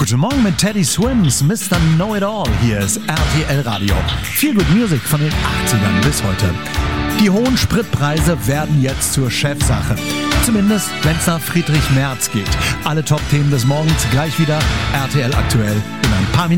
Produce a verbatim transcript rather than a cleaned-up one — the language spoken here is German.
Guten Morgen mit Teddy Swims, Mister Know-It-All. Hier ist R T L Radio. Viel Good Music von den achtzigern bis heute. Die hohen Spritpreise werden jetzt zur Chefsache. Zumindest, wenn es nach Friedrich Merz geht. Alle Top-Themen des Morgens gleich wieder. R T L aktuell in ein paar Minuten.